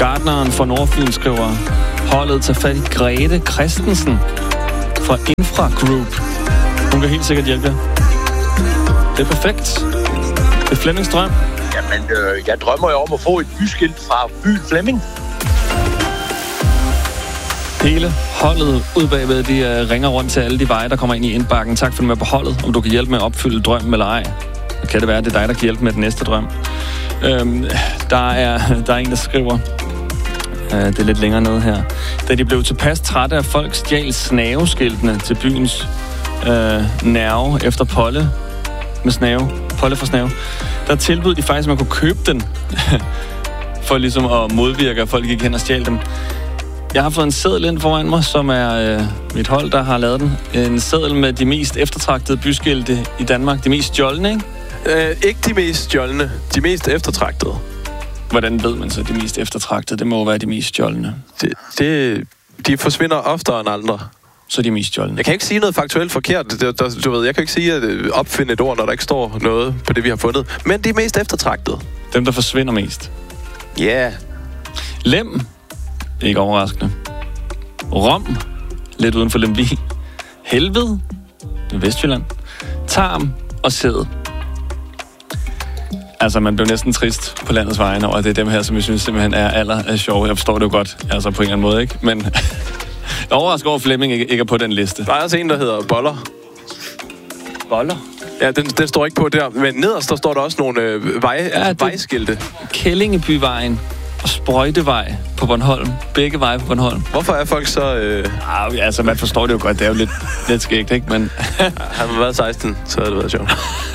Gartneren fra Nordfyn skriver, holdet tager fat i Grete Christensen fra Infra Group. Hun kan helt sikkert hjælpe jer. Det er perfekt. Det er Flemmings drøm. Jamen, jeg drømmer jo om at få et byskilt fra byen Flemming. Hele holdet ud bagved, de ringer rundt til alle de veje, der kommer ind i indbakken. Tak for at du er med på holdet. Om du kan hjælpe med at opfylde drømmen eller ej. Så kan det være, at det er dig, der kan hjælpe med den næste drøm. Der er en, der skriver... det er lidt længere nede her. Da de blev tilpas trætte af folk stjal snaveskiltene til byens nerve efter Polle med snave. Polle for snave. Der tilbød de faktisk, at man kunne købe den for ligesom at modvirke, at folk gik hen og stjal dem. Jeg har fået en seddel ind foran mig, som er mit hold, der har lavet den. En seddel med de mest eftertragtede byskilte i Danmark. De mest stjålne, ikke? Ikke de mest stjålne. De mest eftertragtede. Hvordan ved man så de mest eftertragtede? Det må jo være de mest stjålne. De forsvinder oftere end andre. Så de mest stjålne. Jeg kan ikke sige noget faktuelt forkert. Du ved, jeg kan ikke sige at opfinde et ord, når der ikke står noget på det, vi har fundet. Men de er mest eftertragtede. Dem, der forsvinder mest. Ja. Yeah. Lem. Ikke overraskende. Rom. Lidt uden for Lemvig. Helvede. Vestjylland. Tarm og sæd. Altså, man blev næsten trist på landets vegne, og det er dem her, som jeg synes simpelthen er sjove. Jeg forstår det jo godt, altså på en eller anden måde, ikke? Men jeg overrasker over, Flemming ikke er på den liste. Der er også en, der hedder Boller. Boller? Ja, den står ikke på der. Men nederst, der står der også nogle vejskilte. Kællingebyvejen og Sprøjtevej på Bornholm. Begge veje på Bornholm. Hvorfor er folk så... Altså, man forstår det jo godt. Det er jo lidt skægt, ikke? Men... Han har været 16, så havde det været sjovt.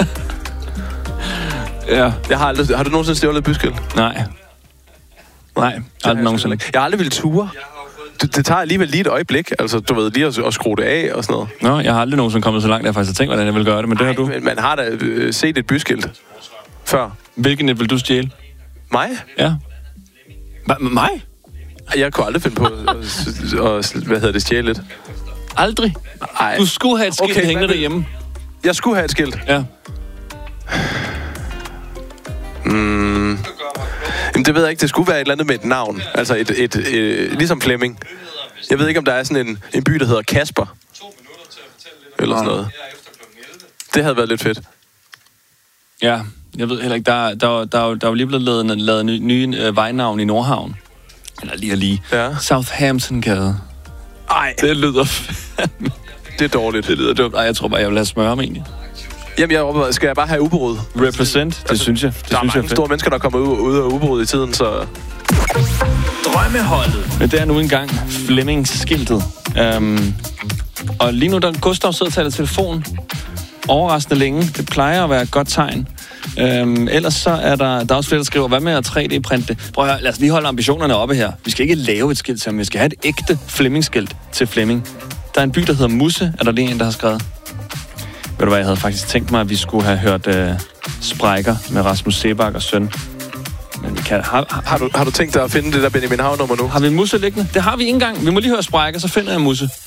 Ja. Har du nogensinde stjålet et byskilt? Nej, aldrig nogensinde. Jeg har aldrig ville ture. Det tager alligevel lige et øjeblik, altså du ved, lige at skrue det af og sådan noget. Nå, jeg har aldrig nogensinde kommet så langt, at jeg faktisk har tænkt, hvordan jeg vil gøre det, men det har du. Men man har da set et byskilt før. Hvilken et vil du stjæle? Mig? Ja. Mig? Jeg kunne aldrig finde på at stjæle lidt. Aldrig? Ej. Du skulle have et skilt hængende derhjemme. Jeg skulle have et skilt? Ja. Jamen, det ved jeg ikke. Det skulle være et eller andet med et navn. Altså ligesom Flemming. Jeg ved ikke, om der er sådan en by, der hedder Kasper. Eller sådan noget. Det havde været lidt fedt. Ja, jeg ved heller ikke. Der er jo lige blevet lavet nye vejnavn i Nordhavn. Eller lige. Ja. Southampton-gade. Ej. Det lyder... Det er dårligt. Det lyder dumt. Ej, jeg tror bare, jeg vil have smør om egentlig. Jamen, skal jeg bare have uberud? Represent, det synes jeg. Der er mange store mennesker, der kommer ud af uberud i tiden, så... Drømmeholdet. Men det er nu engang Flemming-skiltet. Og lige nu, der Gustav sidder og taler telefon. Overraskende længe. Det plejer at være et godt tegn. Ellers så er der også flere, der skriver, hvad med at 3D-printe det? Prøv at høre, lad os lige holde ambitionerne oppe her. Vi skal ikke lave et skilt til ham. Vi skal have et ægte Flemming-skilt til Flemming. Der er en by, der hedder Musse, er der lige en, der har skrevet. Ved du hvad, jeg havde faktisk tænkt mig, at vi skulle have hørt Sprækker med Rasmus Sebak og søn. Men vi kan... Har du tænkt dig at finde det der Benjamin Hav-nummer nu? Har vi Musse liggende? Det har vi ikke engang. Vi må lige høre Sprækker, så finder jeg Musse.